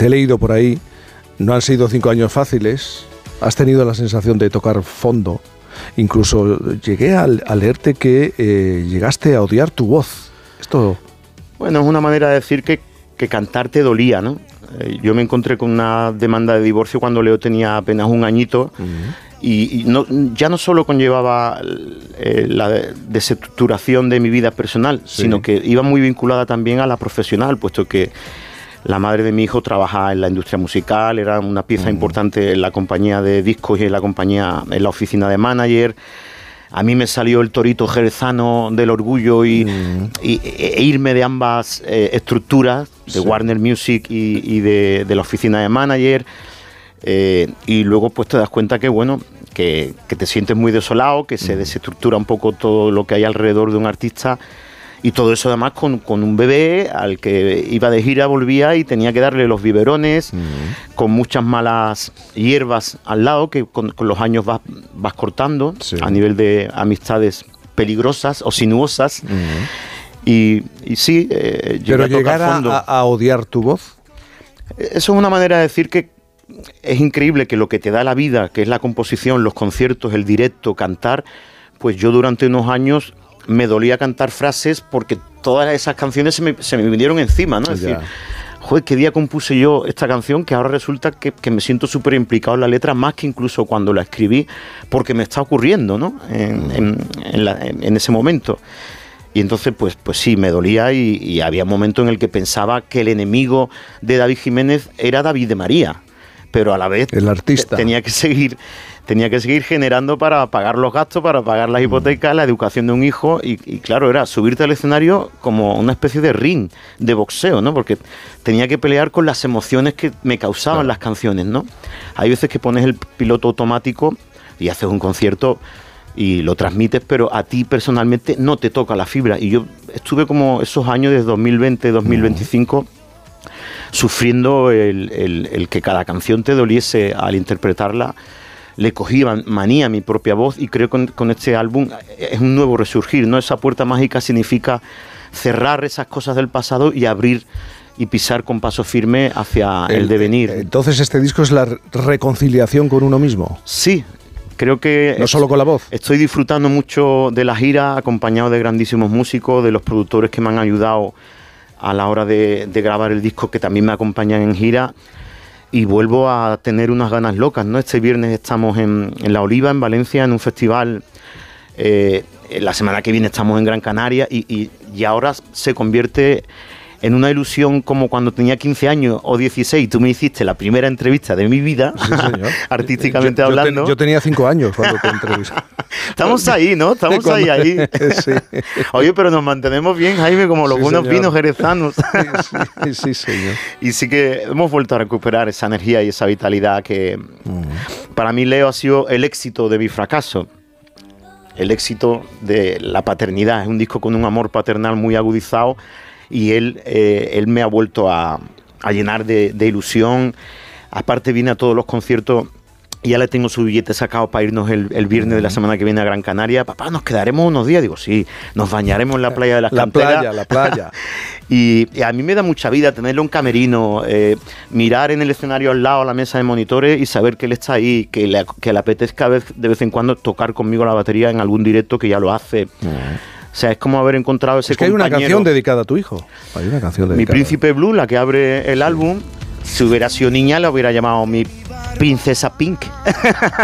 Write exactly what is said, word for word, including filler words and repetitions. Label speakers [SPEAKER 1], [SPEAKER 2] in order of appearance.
[SPEAKER 1] te he leído por ahí, no han sido cinco años fáciles, has tenido la sensación de tocar fondo, incluso llegué a, a leerte que eh, llegaste a odiar tu voz. Esto...
[SPEAKER 2] Bueno, es una manera de decir que, que cantar te dolía, ¿no? Eh, yo me encontré con una demanda de divorcio cuando Leo tenía apenas un añito. Uh-huh. Y, y no, ya no solo conllevaba eh, la desestructuración de mi vida personal, sí. sino que iba muy vinculada también a la profesional, puesto que la madre de mi hijo trabajaba en la industria musical, era una pieza uh-huh. importante en la compañía de discos y en la compañía, en la oficina de manager. A mí me salió el torito jerezano del orgullo y, uh-huh. y e irme de ambas eh, estructuras, de sí. Warner Music y, y de, de la oficina de manager. Eh, y luego pues te das cuenta que bueno que, que te sientes muy desolado, que se desestructura un poco todo lo que hay alrededor de un artista, y todo eso además con, con un bebé al que iba de gira, volvía y tenía que darle los biberones, uh-huh. con muchas malas hierbas al lado que con, con los años vas, vas cortando, sí. a nivel de amistades peligrosas o sinuosas. Uh-huh. y, y sí eh,
[SPEAKER 1] pero llegar a, a, a odiar tu voz,
[SPEAKER 2] eso es una manera de decir que es increíble que lo que te da la vida, que es la composición, los conciertos, el directo, cantar, pues yo durante unos años me dolía cantar frases porque todas esas canciones se me, se me vinieron encima, ¿no? Es decir, joder, ¿qué día compuse yo esta canción? Que ahora resulta que, que me siento súper implicado en la letra, más que incluso cuando la escribí, porque me está ocurriendo, ¿no? En, en, en, la, en, en ese momento. Y entonces, pues, pues sí, me dolía y, y había un momento en el que pensaba que el enemigo de David Jiménez era David de María. Pero a la vez
[SPEAKER 1] el artista
[SPEAKER 2] tenía que seguir tenía que seguir generando para pagar los gastos, para pagar las hipotecas, la educación de un hijo, y, y claro, era subirte al escenario como una especie de ring, de boxeo, ¿no? Porque tenía que pelear con las emociones que me causaban claro. las canciones, ¿no? Hay veces que pones el piloto automático y haces un concierto y lo transmites, pero a ti personalmente no te toca la fibra, y yo estuve como esos años de dos mil veinte, dos mil veinticinco... Uh-huh. sufriendo el, el, el que cada canción te doliese al interpretarla. Le cogí manía a mi propia voz, y creo que con, con este álbum es un nuevo resurgir, ¿no? Esa puerta mágica significa cerrar esas cosas del pasado y abrir y pisar con paso firme hacia el, el devenir.
[SPEAKER 1] Entonces, ¿este disco es la reconciliación con uno mismo?
[SPEAKER 2] Sí. Creo que
[SPEAKER 1] no solo con la voz.
[SPEAKER 2] Estoy disfrutando mucho de la gira, acompañado de grandísimos músicos, de los productores que me han ayudado a la hora de, de grabar el disco, que también me acompañan en gira, y vuelvo a tener unas ganas locas, ¿no? Este viernes estamos en, en La Oliva, en Valencia, en un festival. Eh, la semana que viene estamos en Gran Canaria, y, y, y ahora se convierte en una ilusión como cuando tenía quince años o dieciséis. Tú me hiciste la primera entrevista de mi vida, sí, señor. artísticamente
[SPEAKER 1] yo, yo
[SPEAKER 2] hablando.
[SPEAKER 1] Ten, yo tenía cinco años cuando te entrevisté.
[SPEAKER 2] Estamos ahí, ¿no? Estamos cuando, ahí, ahí. Sí. Oye, pero nos mantenemos bien, Jaime, como los sí, buenos señor. vinos jerezanos.
[SPEAKER 1] Sí, sí, sí, señor.
[SPEAKER 2] Y sí que hemos vuelto a recuperar esa energía y esa vitalidad que uh-huh. para mí, Leo, ha sido el éxito de mi fracaso. El éxito de la paternidad. Es un disco con un amor paternal muy agudizado, y él, eh, él me ha vuelto a, a llenar de, de ilusión. Aparte, viene a todos los conciertos y ya le tengo su billete sacado para irnos el, el viernes de la semana que viene a Gran Canaria. Papá, ¿nos quedaremos unos días? Digo, sí, nos bañaremos en la playa de las
[SPEAKER 1] la
[SPEAKER 2] Canteras.
[SPEAKER 1] La playa, la playa.
[SPEAKER 2] y, y a mí me da mucha vida tenerlo en camerino, eh, mirar en el escenario al lado la mesa de monitores y saber que él está ahí, que le, que le apetezca vez, de vez en cuando tocar conmigo la batería en algún directo, que ya lo hace. Uh-huh. O sea, es como haber encontrado ese
[SPEAKER 1] es que
[SPEAKER 2] compañero.
[SPEAKER 1] Hay una canción dedicada a tu hijo. Hay una canción dedicada.
[SPEAKER 2] Mi Príncipe Blue, la que abre el sí. álbum, si hubiera sido niña, la hubiera llamado mi Princesa Pink.